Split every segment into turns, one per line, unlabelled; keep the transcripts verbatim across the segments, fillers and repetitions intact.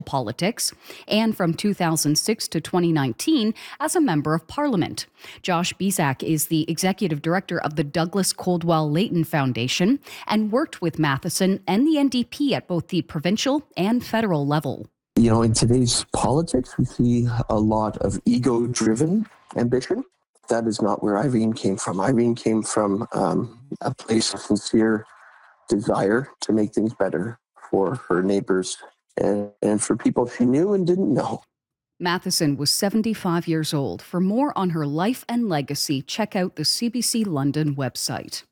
politics, and from two thousand six to twenty nineteen as a member of parliament. Josh Bizak is the executive director of the Douglas Coldwell Leighton Foundation and worked with Matheson and the N D P at both the provincial and federal level.
You know, in today's politics, we see a lot of ego-driven ambition. That is not where Irene came from. Irene came from um, a place of sincere desire to make things better for her neighbors and, and for people she knew and didn't know.
Matheson was seventy-five years old. For more on her life and legacy, check out the C B C London website.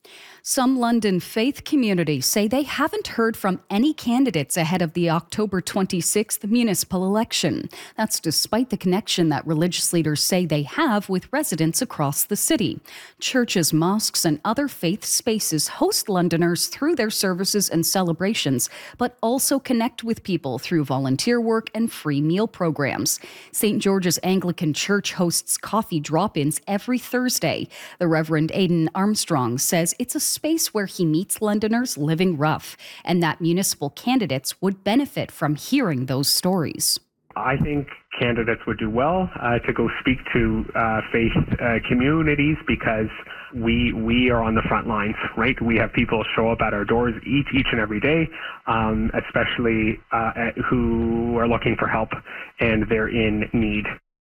Some London faith communities say they haven't heard from any candidates ahead of the October twenty-sixth municipal election. That's despite the connection that religious leaders say they have with residents across the city. Churches, mosques, and other faith spaces host Londoners through their services and celebrations, but also connect with people through volunteer work and free meal programs. Saint George's Anglican Church hosts coffee drop-ins every Thursday. The Reverend Aidan Armstrong says it's a space where he meets Londoners living rough, and that municipal candidates would benefit from hearing those stories.
I think candidates would do well uh, to go speak to uh, faith uh, communities because we we are on the front lines, right? We have people show up at our doors each each and every day, um, especially uh, who are looking for help and they're in need.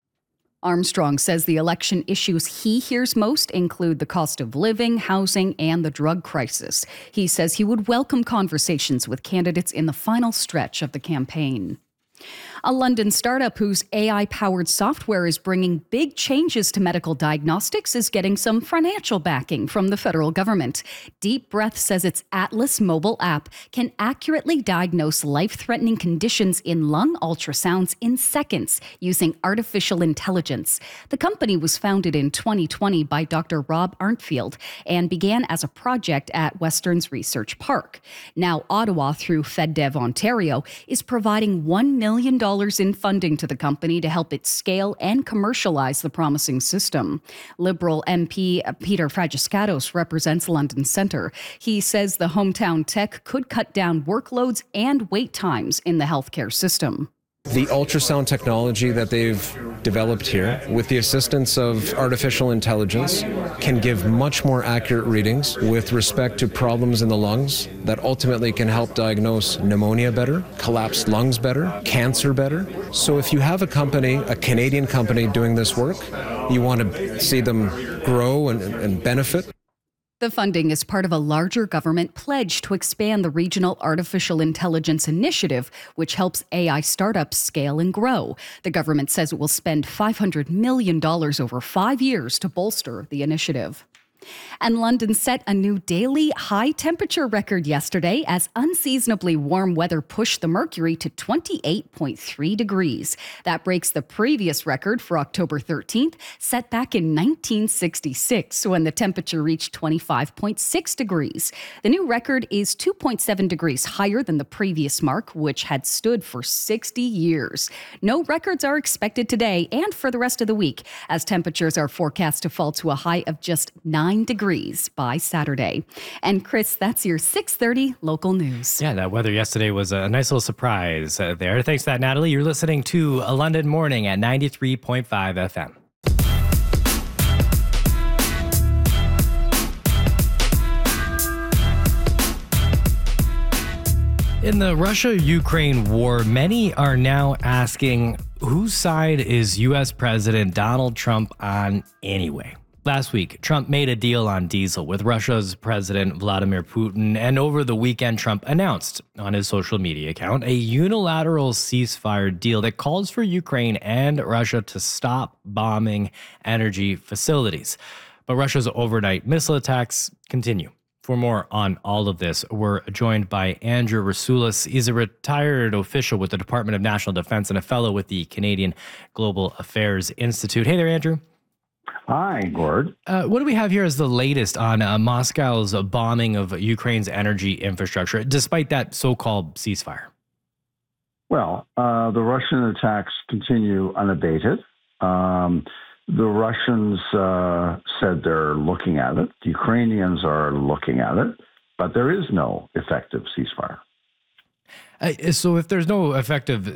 Armstrong says the election issues he hears most include the cost of living, housing, and the drug crisis. He says he would welcome conversations with candidates in the final stretch of the campaign. A London startup whose A I-powered software is bringing big changes to medical diagnostics is getting some financial backing from the federal government. Deep Breath says its Atlas mobile app can accurately diagnose life-threatening conditions in lung ultrasounds in seconds using artificial intelligence. The company was founded in twenty twenty by Doctor Rob Arntfield and began as a project at Western's Research Park. Now Ottawa, through FedDev Ontario, is providing one million dollars in funding to the company to help it scale and commercialize the promising system. Liberal M P Peter Fragiskatos represents London Centre. He says the hometown tech could cut down workloads and wait times in the healthcare system.
The ultrasound technology that they've developed here, with the assistance of artificial intelligence, can give much more accurate readings with respect to problems in the lungs that ultimately can help diagnose pneumonia better, collapsed lungs better, cancer better. So if you have a company, a Canadian company doing this work, you want to see them grow and, and benefit.
The funding is part of a larger government pledge to expand the Regional Artificial Intelligence Initiative, which helps A I startups scale and grow. The government says it will spend five hundred million dollars over five years to bolster the initiative. And London set a new daily high temperature record yesterday as unseasonably warm weather pushed the mercury to twenty-eight point three degrees. That breaks the previous record for October thirteenth, set back in nineteen sixty-six, when the temperature reached twenty-five point six degrees. The new record is two point seven degrees higher than the previous mark, which had stood for sixty years. No records are expected today and for the rest of the week, as temperatures are forecast to fall to a high of just nine degrees by Saturday. And Chris, that's your six thirty local news.
Yeah, that weather yesterday was a nice little surprise uh, there. Thanks for that, Natalie. You're listening to A London Morning at ninety-three point five F M. In the Russia-Ukraine war, many are now asking, whose side is U S President Donald Trump on anyway? Last week, Trump made a deal on diesel with Russia's President Vladimir Putin, and over the weekend, Trump announced on his social media account a unilateral ceasefire deal that calls for Ukraine and Russia to stop bombing energy facilities. But Russia's overnight missile attacks continue. For more on all of this, we're joined by Andrew Rasulis. He's a retired official with the Department of National Defense and a fellow with the Canadian Global Affairs Institute. Hey there, Andrew.
Hi, Gord.
Uh, what do we have here as the latest on uh, Moscow's bombing of Ukraine's energy infrastructure, despite that so-called ceasefire?
Well, uh, the Russian attacks continue unabated. Um, the Russians uh, said they're looking at it. The Ukrainians are looking at it, but there is no effective ceasefire.
Uh, so if there's no effective